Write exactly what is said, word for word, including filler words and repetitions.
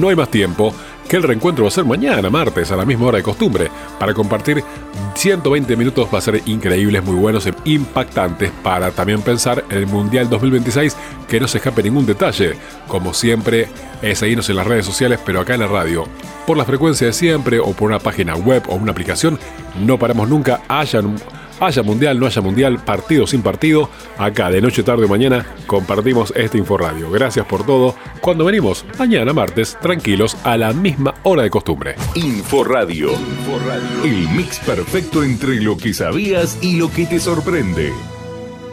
no hay más tiempo, que el reencuentro va a ser mañana, martes, a la misma hora de costumbre, para compartir ciento veinte minutos. Va a ser increíbles, muy buenos e impactantes, para también pensar en el Mundial dos mil veintiséis, que no se escape ningún detalle. Como siempre, es seguirnos en las redes sociales, pero acá en la radio, por la frecuencia de siempre, o por una página web o una aplicación, no paramos nunca. Haya, haya Mundial, no haya Mundial, partido sin partido, acá de noche, tarde o mañana compartimos este Inforradio. Gracias por todo. Cuando venimos, mañana martes, tranquilos, a la misma hora de costumbre. Inforradio, Inforradio, el mix perfecto entre lo que sabías y lo que te sorprende.